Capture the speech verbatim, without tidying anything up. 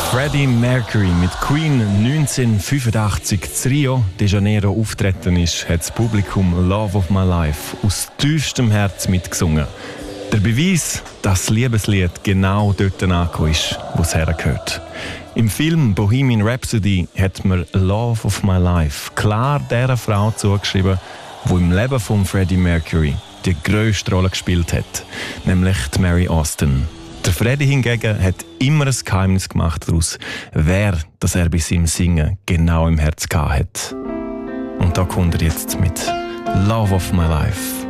Freddie Mercury mit Queen neunzehnhundertfünfundachtzig in Rio de Janeiro auftreten ist, hat das Publikum «Love of My Life» aus tiefstem Herz mitgesungen. Der Beweis, dass das Liebeslied genau dort angekommen ist, wo es hergehört. Im Film «Bohemian Rhapsody» hat man «Love of My Life» klar der Frau zugeschrieben, die im Leben von Freddie Mercury die grösste Rolle gespielt hat, nämlich die Mary Austin. Der Freddie hingegen hat immer ein Geheimnis gemacht daraus, wer das er bei seinem Singen genau im Herz hatte. Und da kommt er jetzt mit «Love of My Life».